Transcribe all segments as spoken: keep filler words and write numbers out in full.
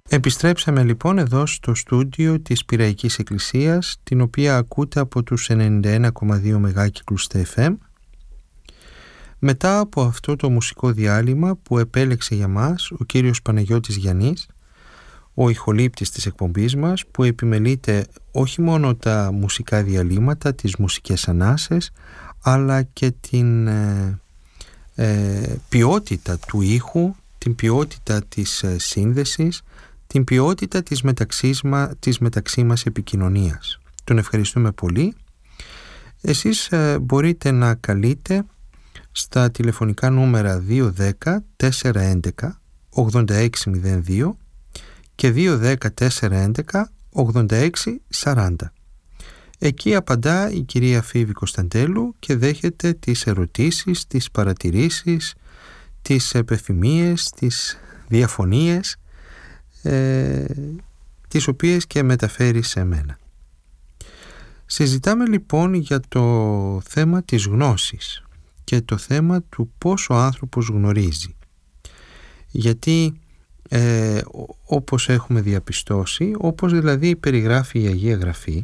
Επιστρέψαμε λοιπόν εδώ στο στούντιο της Πειραϊκής Εκκλησίας, την οποία ακούτε από τους ενενήντα ένα κόμμα δύο μεγάκυκλους στα εφ εμ. Μετά από αυτό το μουσικό διάλειμμα που επέλεξε για μας ο κύριος Παναγιώτης Γιαννής, ο ηχολήπτης της εκπομπής μας, που επιμελείται όχι μόνο τα μουσικά διαλύματα, τις μουσικές ανάσες, αλλά και την ε, ε, ποιότητα του ήχου, την ποιότητα της ε, σύνδεσης, την ποιότητα της, μεταξύσμα, της μεταξύ μας επικοινωνίας. Τον ευχαριστούμε πολύ. Εσείς ε, μπορείτε να καλείτε στα τηλεφωνικά νούμερα δύο ένα μηδέν τέσσερα ένα ένα ογδόντα έξι μηδέν δύο και δύο ένα μηδέν τέσσερα ένα ένα ογδόντα έξι σαράντα. Εκεί απαντά η κυρία Φίβη Κωνσταντέλου και δέχεται τις ερωτήσεις, τις παρατηρήσεις, τις επιθυμίες, τις διαφωνίες, ε, τις οποίες και μεταφέρει σε μένα. Συζητάμε λοιπόν για το θέμα της γνώσης και το θέμα του πώς ο άνθρωπος γνωρίζει. Γιατί ε, όπως έχουμε διαπιστώσει, όπως δηλαδή περιγράφει η Αγία Γραφή,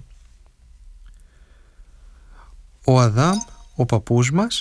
ο Αδάμ, ο παππούς μας,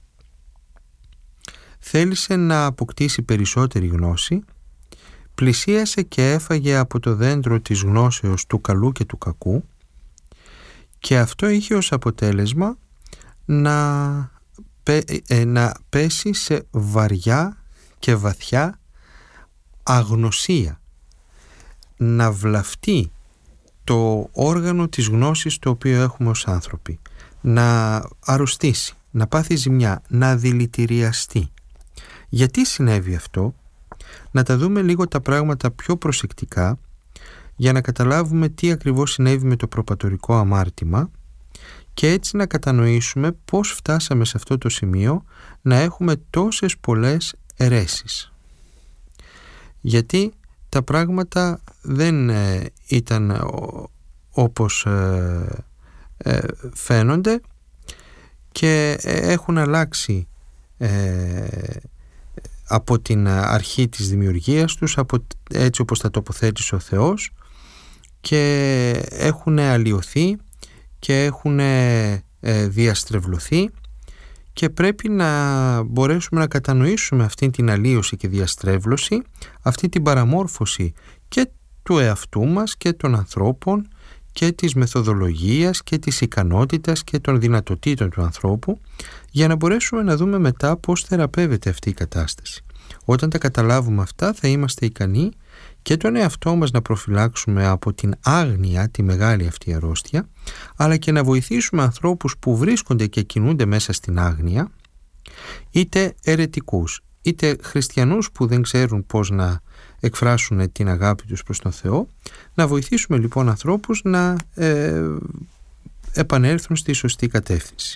θέλησε να αποκτήσει περισσότερη γνώση, πλησίασε και έφαγε από το δέντρο της γνώσεως του καλού και του κακού, και αυτό είχε ως αποτέλεσμα να, ε, να πέσει σε βαριά και βαθιά αγνωσία, να βλαφτεί το όργανο της γνώσης το οποίο έχουμε ως άνθρωποι, να αρρωστήσει, να πάθει ζημιά, να δηλητηριαστεί. Γιατί συνέβη αυτό? Να τα δούμε λίγο τα πράγματα πιο προσεκτικά, για να καταλάβουμε τι ακριβώς συνέβη με το προπατορικό αμάρτημα και έτσι να κατανοήσουμε πώς φτάσαμε σε αυτό το σημείο να έχουμε τόσες πολλές αιρέσεις. Γιατί τα πράγματα δεν ε, ήταν όπως ε, ε, φαίνονται και έχουν αλλάξει ε, από την αρχή της δημιουργίας τους, από, έτσι όπως τα τοποθέτησε ο Θεός, και έχουν αλλοιωθεί και έχουν ε, διαστρεβλωθεί, και πρέπει να μπορέσουμε να κατανοήσουμε αυτή την αλλοίωση και διαστρέβλωση, αυτή την παραμόρφωση και του εαυτού μας και των ανθρώπων και της μεθοδολογίας και της ικανότητας και των δυνατοτήτων του ανθρώπου, για να μπορέσουμε να δούμε μετά πώς θεραπεύεται αυτή η κατάσταση. Όταν τα καταλάβουμε αυτά, θα είμαστε ικανοί και τον εαυτό μας να προφυλάξουμε από την άγνοια, τη μεγάλη αυτή αρρώστια, αλλά και να βοηθήσουμε ανθρώπους που βρίσκονται και κινούνται μέσα στην άγνοια, είτε αιρετικούς, είτε χριστιανούς που δεν ξέρουν πώς να εκφράσουν την αγάπη τους προς τον Θεό. Να βοηθήσουμε λοιπόν ανθρώπους να ε, επανέλθουν στη σωστή κατεύθυνση.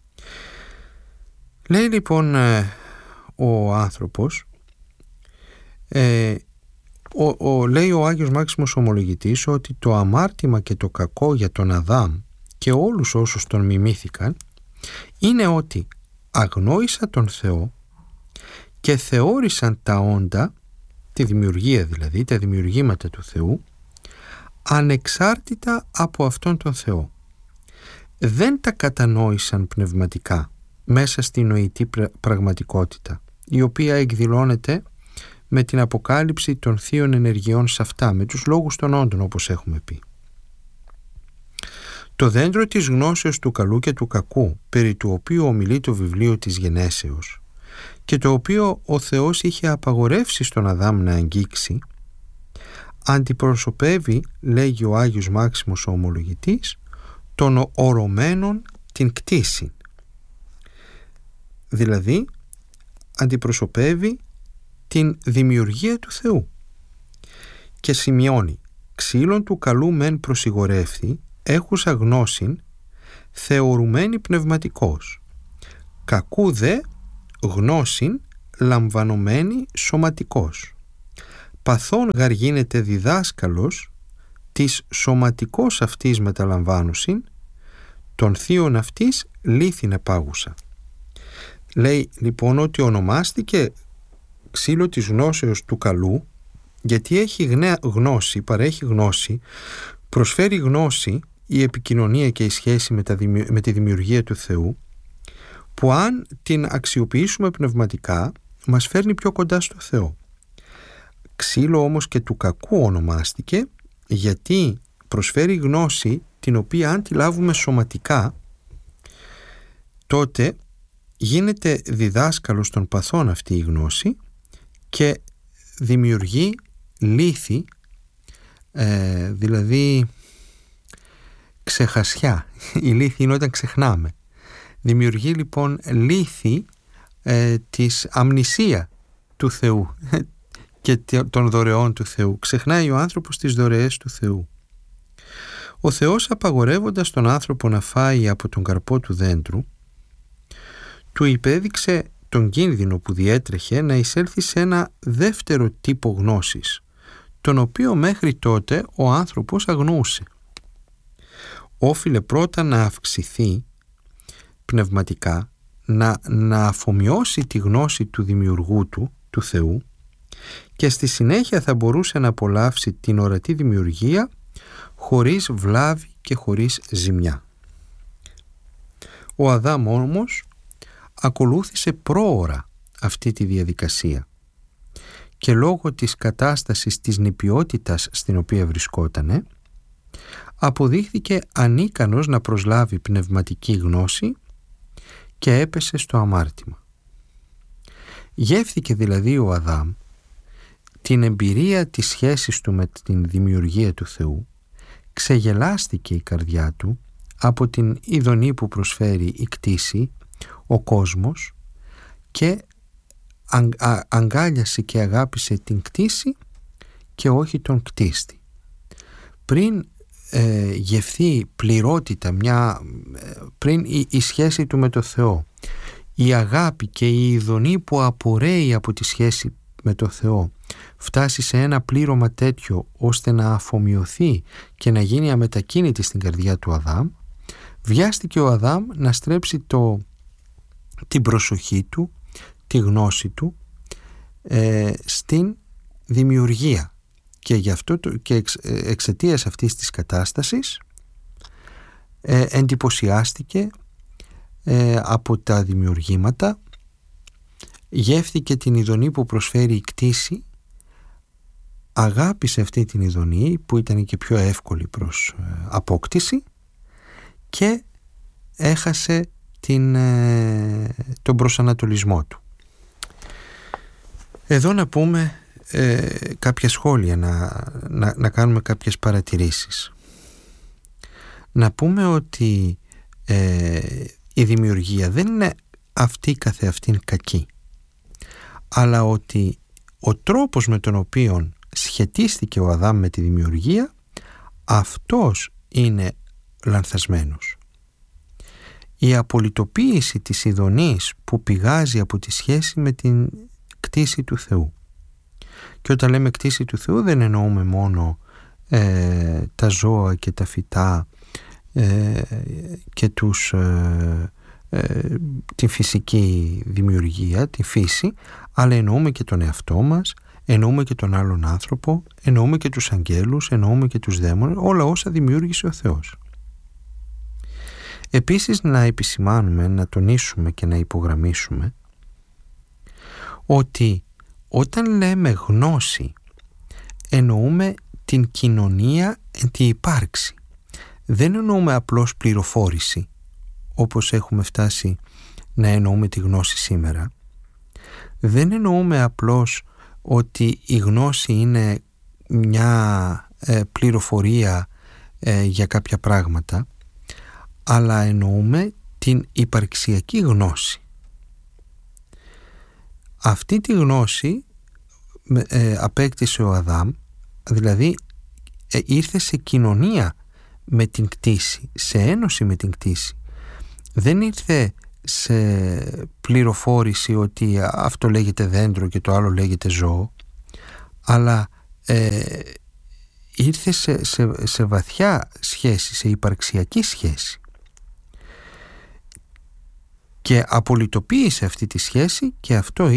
Λέει λοιπόν ε, ο άνθρωπος, ε, ο, ο, λέει ο Άγιος Μάξιμος Ομολογητής, ότι το αμάρτημα και το κακό για τον Αδάμ και όλους όσους τον μιμήθηκαν είναι ότι αγνόησαν τον Θεό και θεώρησαν τα όντα, τη δημιουργία δηλαδή, τα δημιουργήματα του Θεού, ανεξάρτητα από αυτόν τον Θεό. Δεν τα κατανόησαν πνευματικά μέσα στη νοητή πραγματικότητα, η οποία εκδηλώνεται με την αποκάλυψη των θείων ενεργειών σε αυτά, με τους λόγους των όντων, όπως έχουμε πει. Το δέντρο της γνώσεως του καλού και του κακού, περί του οποίου ομιλεί το βιβλίο της Γενέσεως και το οποίο ο Θεός είχε απαγορεύσει στον Αδάμ να αγγίξει, αντιπροσωπεύει, λέγει ο Άγιος Μάξιμος ο Ομολογητής, των ορωμένων την κτήση. Δηλαδή, αντιπροσωπεύει την δημιουργία του Θεού. Και σημειώνει, ξύλων του καλού μεν προσιγορεύθη, έχουσα γνώσιν, θεωρουμένη πνευματικός, κακού δε γνώσιν, λαμβανωμένη σωματικός. Παθών γαρ γίνεται διδάσκαλος, της σωματικός αυτής μεταλαμβάνουσιν, των θείων αυτής λύθην επάγουσα. Λέει λοιπόν ότι ονομάστηκε ξύλο της γνώσεως του καλού, Γιατί έχει γνώση, παρέχει γνώση, προσφέρει γνώση η επικοινωνία και η σχέση με, τα, με τη δημιουργία του Θεού, που αν την αξιοποιήσουμε πνευματικά μας φέρνει πιο κοντά στο Θεό. Ξύλο όμως και του κακού ονομάστηκε, γιατί προσφέρει γνώση την οποία αν τη λάβουμε σωματικά, τότε γίνεται διδάσκαλος των παθών αυτή η γνώση και δημιουργεί λύθη, ε, δηλαδή ξεχασιά. Η λύθη είναι όταν ξεχνάμε. Δημιουργεί λοιπόν λύθη ε, της αμνησία του Θεού και των δωρεών του Θεού. Ξεχνάει ο άνθρωπος τις δωρεές του Θεού. Ο Θεός, απαγορεύοντας τον άνθρωπο να φάει από τον καρπό του δέντρου, του υπέδειξε τον κίνδυνο που διέτρεχε να εισέλθει σε ένα δεύτερο τύπο γνώσης, τον οποίο μέχρι τότε ο άνθρωπος αγνοούσε. Όφιλε πρώτα να αυξηθεί πνευματικά, να, να αφομοιώσει τη γνώση του δημιουργού του, του Θεού, και στη συνέχεια θα μπορούσε να απολαύσει την ορατή δημιουργία χωρίς βλάβη και χωρίς ζημιά. Ο Αδάμ όμως ακολούθησε πρόωρα αυτή τη διαδικασία και λόγω της κατάστασης της νηπιότητας στην οποία βρισκότανε, αποδείχθηκε ανίκανος να προσλάβει πνευματική γνώση και έπεσε στο αμάρτημα. Γεύθηκε δηλαδή ο Αδάμ την εμπειρία της σχέσης του με την δημιουργία του Θεού, ξεγελάστηκε η καρδιά του από την ειδονή που προσφέρει η κτήση, ο κόσμος, και αγκάλιασε και αγάπησε την κτήση και όχι τον κτίστη. Πριν ε, γευθεί πληρότητα, μια, πριν η, η σχέση του με το Θεό, η αγάπη και η ειδονή που απορρέει από τη σχέση με το Θεό φτάσει σε ένα πλήρωμα τέτοιο ώστε να αφομοιωθεί και να γίνει αμετακίνητη στην καρδιά του Αδάμ, βιάστηκε ο Αδάμ να στρέψει το, την προσοχή του, τη γνώση του ε, στην δημιουργία, και γι' αυτό το, και εξ, εξαιτίας αυτής της κατάστασης ε, εντυπωσιάστηκε ε, από τα δημιουργήματα, γεύθηκε την ειδονή που προσφέρει η κτήση, αγάπησε αυτή την ειδονή που ήταν και πιο εύκολη προς ε, απόκτηση, και έχασε την, ε, τον προσανατολισμό του. Εδώ να πούμε ε, κάποια σχόλια, να, να, να κάνουμε κάποιες παρατηρήσεις. Να πούμε ότι ε, η δημιουργία δεν είναι αυτή καθεαυτήν κακή, αλλά ότι ο τρόπος με τον οποίο σχετίστηκε ο Αδάμ με τη δημιουργία, αυτός είναι λανθασμένος. Η απολυτοποίηση της ειδονής που πηγάζει από τη σχέση με την κτήση του Θεού. Και όταν λέμε κτήση του Θεού δεν εννοούμε μόνο ε, τα ζώα και τα φυτά ε, και τους, ε, ε, την φυσική δημιουργία, τη φύση, αλλά εννοούμε και τον εαυτό μας, εννοούμε και τον άλλον άνθρωπο, εννοούμε και τους αγγέλους, εννοούμε και τους δαίμονες, όλα όσα δημιούργησε ο Θεός. Επίσης, να επισημάνουμε, να τονίσουμε και να υπογραμμίσουμε ότι όταν λέμε γνώση εννοούμε την κοινωνία εν τη υπάρξη. Δεν εννοούμε απλώς πληροφόρηση, όπως έχουμε φτάσει να εννοούμε τη γνώση σήμερα. Δεν εννοούμε απλώς ότι η γνώση είναι μια ε, πληροφορία ε, για κάποια πράγματα, αλλά εννοούμε την υπαρξιακή γνώση. Αυτή τη γνώση ε, απέκτησε ο Αδάμ, δηλαδή ε, ήρθε σε κοινωνία με την κτήση, σε ένωση με την κτήση. Δεν ήρθε σε πληροφόρηση ότι αυτό λέγεται δέντρο και το άλλο λέγεται ζώο, αλλά ε, ήρθε σε, σε, σε βαθιά σχέση, σε υπαρξιακή σχέση, και απολυτοποίησε αυτή τη σχέση, και αυτό